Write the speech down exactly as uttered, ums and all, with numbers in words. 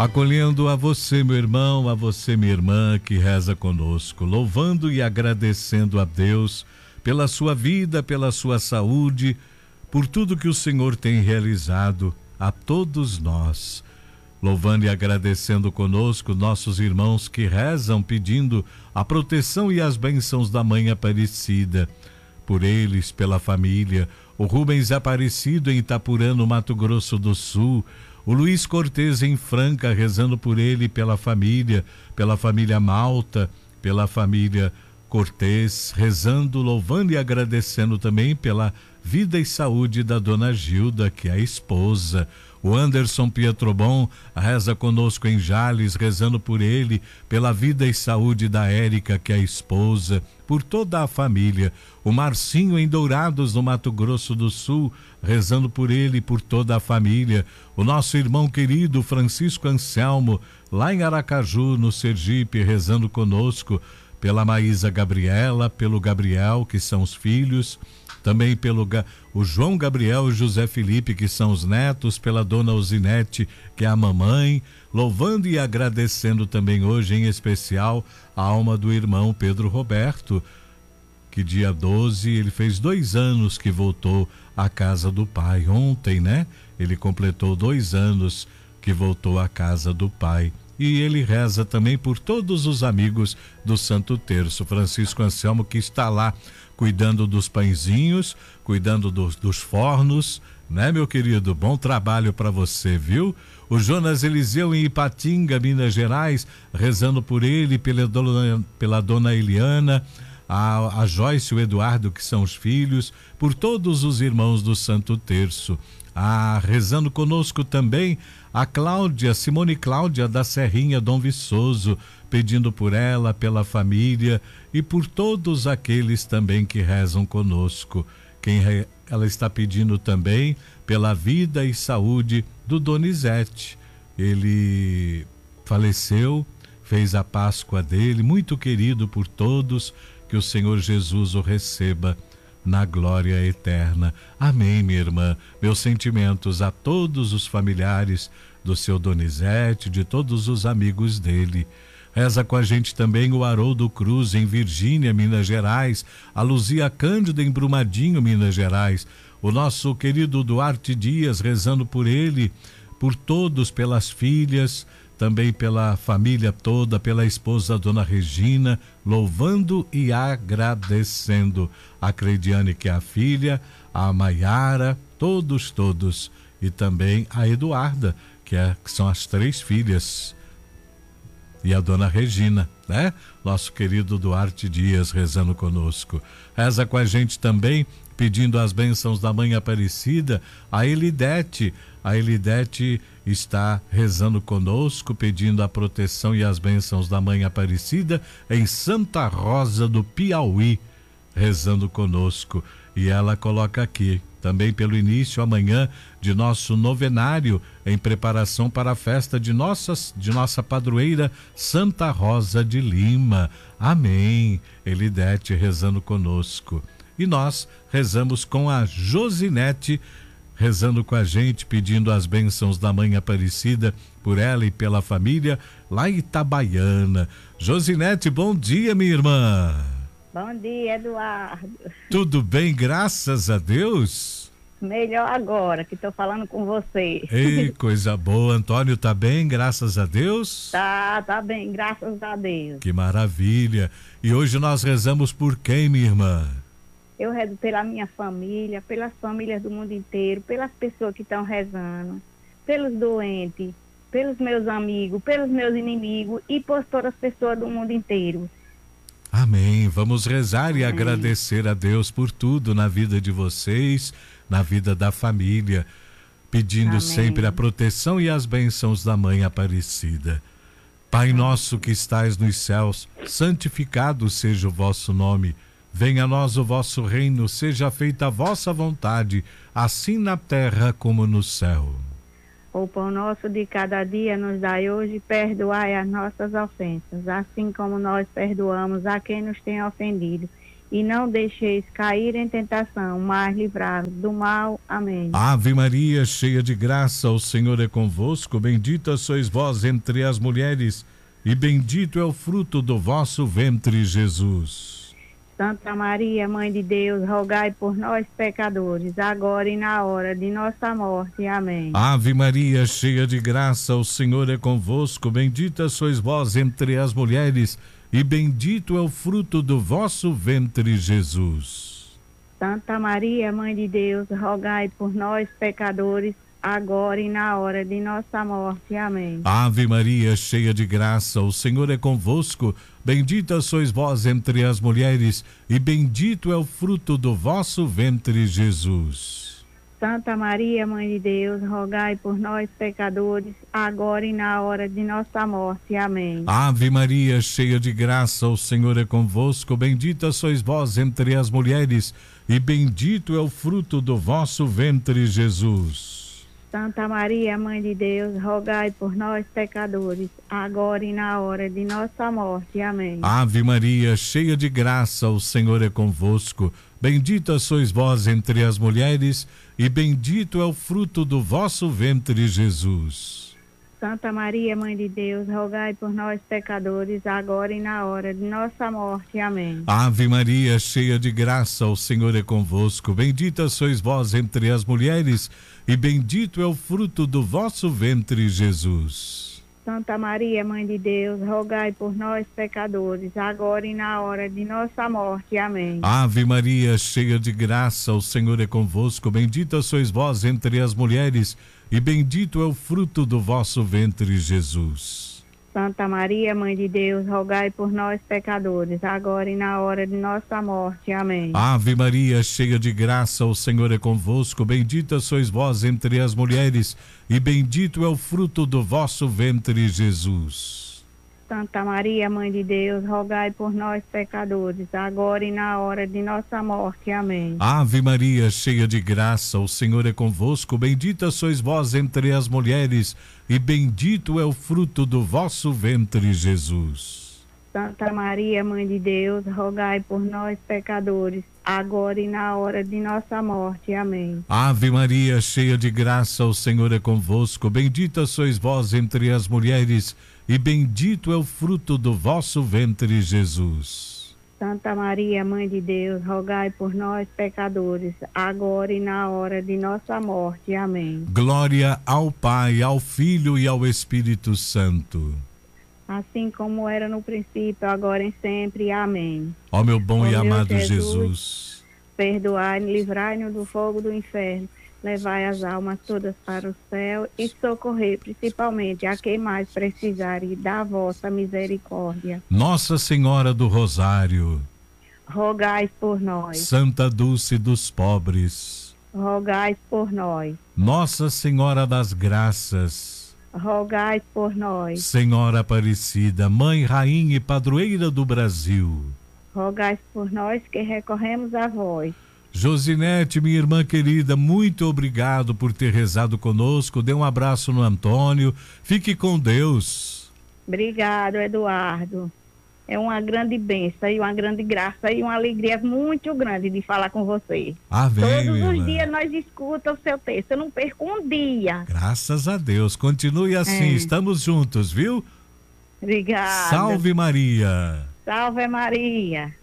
Acolhendo a você, meu irmão, a você, minha irmã, que reza conosco, louvando e agradecendo a Deus pela sua vida, pela sua saúde, por tudo que o Senhor tem realizado a todos nós. Louvando e agradecendo conosco nossos irmãos que rezam pedindo a proteção e as bênçãos da Mãe Aparecida. Por eles, pela família, o Rubens Aparecido em Itapurã, no Mato Grosso do Sul, o Luiz Cortez em Franca, rezando por ele e pela família, pela família Malta, pela família Cortez, rezando, louvando e agradecendo também pela vida e saúde da dona Gilda, que é a esposa. O Anderson Pietrobon reza conosco em Jales, rezando por ele, pela vida e saúde da Érica, que é a esposa, por toda a família. O Marcinho em Dourados, no Mato Grosso do Sul, rezando por ele e por toda a família. O nosso irmão querido Francisco Anselmo, lá em Aracaju, no Sergipe, rezando conosco, pela Maísa Gabriela, pelo Gabriel, que são os filhos, também pelo o João Gabriel e José Felipe, que são os netos, pela dona Uzinete, que é a mamãe, louvando e agradecendo também hoje, em especial, a alma do irmão Pedro Roberto, que dia doze, ele fez dois anos que voltou à casa do pai. Ontem, né? Ele completou dois anos que voltou à casa do pai. E ele reza também por todos os amigos do Santo Terço. Francisco Anselmo, que está lá cuidando dos pãezinhos, cuidando dos, dos fornos, né, meu querido? Bom trabalho para você, viu? O Jonas Eliseu em Ipatinga, Minas Gerais, rezando por ele, pela dona, pela dona Eliana, a, a Joyce e o Eduardo, que são os filhos, por todos os irmãos do Santo Terço. Ah, rezando conosco também a Cláudia, Simone Cláudia da Serrinha, Dom Viçoso, pedindo por ela, pela família e por todos aqueles também que rezam conosco. Quem re... ela está pedindo também pela vida e saúde do Donizete. Ele faleceu, fez a Páscoa dele, muito querido por todos, que o Senhor Jesus o receba na glória eterna. Amém, minha irmã. Meus sentimentos a todos os familiares do seu Donizete, de todos os amigos dele. Reza com a gente também o Haroldo Cruz em Virgínia, Minas Gerais, a Luzia Cândido em Brumadinho, Minas Gerais, o nosso querido Duarte Dias rezando por ele, por todos, pelas filhas, também pela família toda, pela esposa Dona Regina, louvando e agradecendo. A Crediane, que é a filha, a Maiara, todos, todos. E também a Eduarda, que, é, que são as três filhas. E a Dona Regina, né? Nosso querido Duarte Dias rezando conosco. Reza com a gente também, pedindo as bênçãos da Mãe Aparecida, a Elidete. A Elidete está rezando conosco, pedindo a proteção e as bênçãos da Mãe Aparecida em Santa Rosa do Piauí, rezando conosco. E ela coloca aqui, também pelo início amanhã de nosso novenário, em preparação para a festa de, nossas, de nossa padroeira Santa Rosa de Lima. Amém. Elidete rezando conosco. E nós rezamos com a Josinete, rezando com a gente, pedindo as bênçãos da Mãe Aparecida por ela e pela família lá em Itabaiana. Josinete, bom dia, minha irmã. Bom dia, Eduardo. Tudo bem, graças a Deus? Melhor agora que estou falando com você. Ei, coisa boa. Antônio tá bem, graças a Deus? Tá, tá bem, graças a Deus. Que maravilha. E hoje nós rezamos por quem, minha irmã? Eu rezo pela minha família, pelas famílias do mundo inteiro, pelas pessoas que estão rezando, pelos doentes, pelos meus amigos, pelos meus inimigos e por todas as pessoas do mundo inteiro. Amém. Vamos rezar e Amém. Agradecer a Deus por tudo na vida de vocês, na vida da família, pedindo Amém. Sempre a proteção e as bênçãos da Mãe Aparecida. Pai nosso que estais nos céus, santificado seja o vosso nome. Venha a nós o vosso reino, seja feita a vossa vontade, assim na terra como no céu. O pão nosso de cada dia nos dai hoje, perdoai as nossas ofensas, assim como nós perdoamos a quem nos tem ofendido. e não deixeis cair em tentação, mas livrai-nos do mal. Amém. Ave Maria, cheia de graça, o Senhor é convosco. Bendita sois vós entre as mulheres, e bendito é o fruto do vosso ventre, Jesus. Santa Maria, Mãe de Deus, rogai por nós, pecadores, agora e na hora de nossa morte. Amém. Ave Maria, cheia de graça, o Senhor é convosco. Bendita sois vós entre as mulheres, e bendito é o fruto do vosso ventre, Jesus. Santa Maria, Mãe de Deus, rogai por nós, pecadores, agora e na hora de nossa morte. Amém. Ave Maria, cheia de graça, o Senhor é convosco. Bendita sois vós entre as mulheres, e bendito é o fruto do vosso ventre, Jesus. Santa Maria, Mãe de Deus, rogai por nós, pecadores, agora e na hora de nossa morte. Amém. Ave Maria, cheia de graça, o Senhor é convosco. Bendita sois vós entre as mulheres, e bendito é o fruto do vosso ventre, Jesus. Santa Maria, Mãe de Deus, rogai por nós, pecadores, agora e na hora de nossa morte. Amém. Ave Maria, cheia de graça, o Senhor é convosco. Bendita sois vós entre as mulheres, e bendito é o fruto do vosso ventre, Jesus. Santa Maria, Mãe de Deus, rogai por nós, pecadores, agora e na hora de nossa morte. Amém. Ave Maria, cheia de graça, o Senhor é convosco. Bendita sois vós entre as mulheres, e bendito é o fruto do vosso ventre, Jesus. Santa Maria, Mãe de Deus, rogai por nós, pecadores, agora e na hora de nossa morte. Amém. Ave Maria, cheia de graça, o Senhor é convosco. Bendita sois vós entre as mulheres, e bendito é o fruto do vosso ventre, Jesus. Santa Maria, Mãe de Deus, rogai por nós, pecadores, agora e na hora de nossa morte. Amém. Ave Maria, cheia de graça, o Senhor é convosco. Bendita sois vós entre as mulheres, e bendito é o fruto do vosso ventre, Jesus. Santa Maria, Mãe de Deus, rogai por nós, pecadores, agora e na hora de nossa morte. Amém. Ave Maria, cheia de graça, o Senhor é convosco. Bendita sois vós entre as mulheres, e bendito é o fruto do vosso ventre, Jesus. Santa Maria, Mãe de Deus, rogai por nós, pecadores, agora e na hora de nossa morte. Amém. Ave Maria, cheia de graça, o Senhor é convosco. Bendita sois vós entre as mulheres, e bendito é o fruto do vosso ventre, Jesus. Santa Maria, Mãe de Deus, rogai por nós, pecadores, agora e na hora de nossa morte. Amém. Glória ao Pai, ao Filho e ao Espírito Santo. Assim como era no princípio, agora e sempre. Amém. Ó meu bom Ó e meu amado Jesus, Jesus, perdoai-nos, livrai-nos do fogo do inferno, levai as almas todas para o céu e socorrer principalmente a quem mais precisarem da vossa misericórdia. Nossa Senhora do Rosário, rogai por nós. Santa Dulce dos Pobres, rogai por nós. Nossa Senhora das Graças, rogai por nós. Senhora Aparecida, Mãe, Rainha e Padroeira do Brasil, rogai por nós que recorremos a vós. Josinete, minha irmã querida, muito obrigado por ter rezado conosco. Dê um abraço no Antônio. Fique com Deus. Obrigado, Eduardo. É uma grande bênção e uma grande graça e uma alegria muito grande de falar com você. Amém, Todos os irmã. dias nós escutamos o seu texto. Eu não perco um dia. Graças a Deus. Continue assim. É. Estamos juntos, viu? Obrigada. Salve Maria. Salve Maria.